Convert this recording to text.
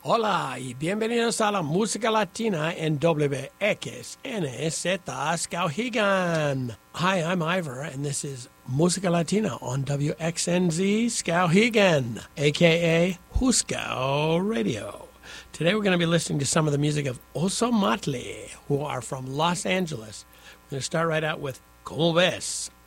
Hola y bienvenidos a la música latina en WXNZ Skowhegan. Hi, I'm Ivor, and this is Música Latina on WXNZ Skowhegan, a.k.a. Huskow Radio. Today we're going to be listening to some of the music of Oso Motley, who are from Los Angeles. We're going to start right out with Como Ves,